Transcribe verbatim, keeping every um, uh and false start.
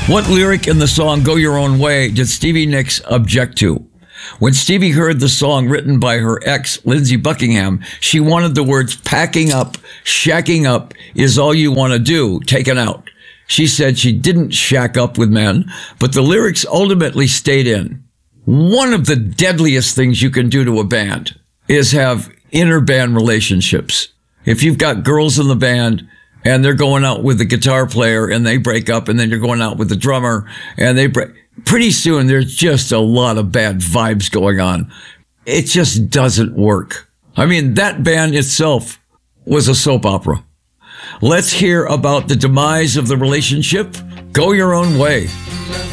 What lyric in the song Go Your Own Way did Stevie Nicks object to? When Stevie heard the song written by her ex, Lindsey Buckingham, she wanted the words packing up, shacking up is all you want to do taken out. She said she didn't shack up with men, but the lyrics ultimately stayed in. One of the deadliest things you can do to a band is have inter-band relationships. If you've got girls in the band and they're going out with the guitar player and they break up, and then you're going out with the drummer and they break, pretty soon there's just a lot of bad vibes going on. It just doesn't work. I mean, that band itself was a soap opera. Let's hear about the demise of the relationship. Go Your Own Way.